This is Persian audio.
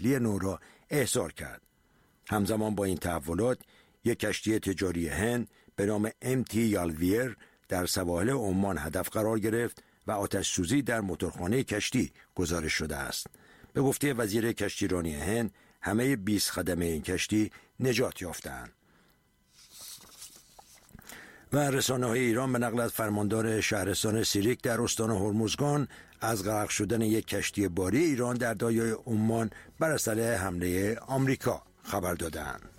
اهلی نو را احضار کرد. همزمان با این تحولات یک کشتی تجاری هند به نام MT یالویر در سواحل عمان هدف قرار گرفت و آتش سوزی در موتورخانه کشتی گزارش شده است. به گفته وزیر کشتیرانی هند همه 20 خدمه این کشتی نجات یافتند. و رسانه‌های ایران به نقل از فرماندار شهرستان سیریک در استان هرمزگان از غرق شدن یک کشتی باری ایران در دریای عمان بر اثر حمله آمریکا خبر دادند.